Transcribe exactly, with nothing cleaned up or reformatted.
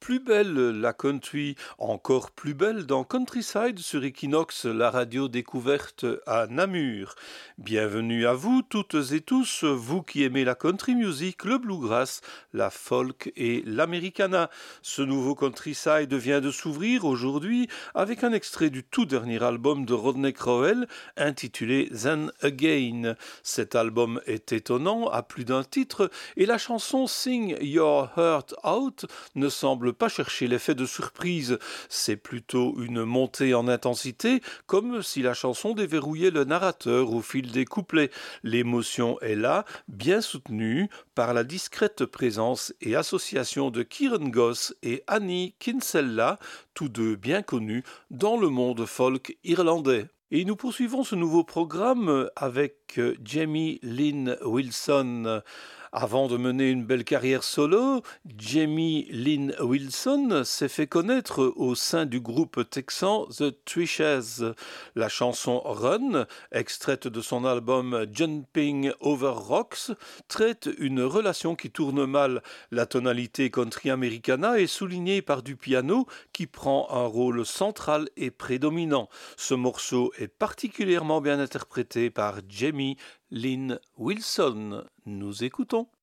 Plus belle la country, encore plus belle dans Countryside sur Equinox, la radio découverte à Namur. Bienvenue à vous toutes et tous, vous qui aimez la country music, le bluegrass, la folk et l'americana. Ce nouveau Countryside vient de s'ouvrir aujourd'hui avec un extrait du tout dernier album de Rodney Crowell intitulé Then Again. Cet album est étonnant à plus d'un titre et la chanson Sing Your Heart Out ne semble pas chercher l'effet de surprise. C'est plutôt une montée en intensité, comme si la chanson déverrouillait le narrateur au fil des couplets. L'émotion est là, bien soutenue par la discrète présence et association de Kieran Goss et Annie Kinsella, tous deux bien connus dans le monde folk irlandais. Et nous poursuivons ce nouveau programme avec Jamie Lynn Wilson. Avant de mener une belle carrière solo, Jamie Lynn Wilson s'est fait connaître au sein du groupe texan The Trishes. La chanson Run, extraite de son album Jumping Over Rocks, traite une relation qui tourne mal. La tonalité country americana est soulignée par du piano qui prend un rôle central et prédominant. Ce morceau est particulièrement bien interprété par Jamie Lynn Wilson. Nous écoutons.